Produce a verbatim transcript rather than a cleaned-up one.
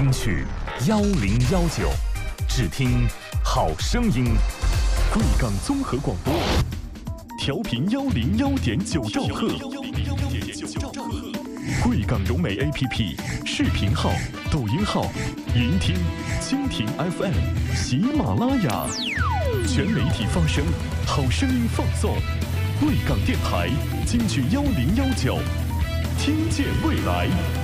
金曲幺零幺九，只听好声音。贵港综合广播，调频幺零幺点九兆赫。贵港融媒 A P P 视频号、抖音号、云听、蜻蜓 F M、喜马拉雅，全媒体发声，好声音放送。贵港电台金曲幺零幺九，听见未来。